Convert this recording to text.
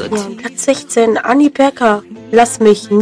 Ja, und Platz 16, Annie Becker, lass mich